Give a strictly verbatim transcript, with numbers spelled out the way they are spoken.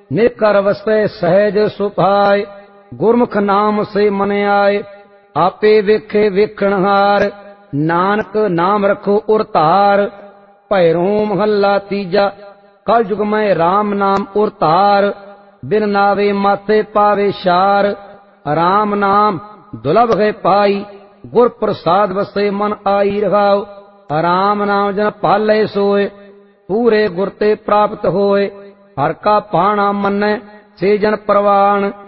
निकर वसै सहज सुभाय। गुरमुख नाम से मन आए आपे वेखे वेखणहार। नानक नाम रखो उर धार भैरों महला तीजा। कल युग में राम नाम उर धार बिन नावे माथे पावे शार। राम नाम दुलभ है पाई गुर प्रसाद वसे मन आई रहाओ। राम नाम जन पाले सोए पूरे गुर ते प्राप्त होए। हर का पाणा मन्नै से जन परवान